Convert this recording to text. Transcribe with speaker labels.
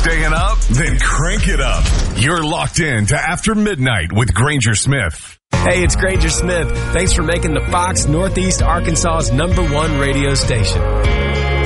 Speaker 1: Staying up? Then crank it up. You're locked in to After Midnight with Granger Smith.
Speaker 2: Hey, it's Granger Smith. Thanks for making the Fox Northeast Arkansas's #1 radio station.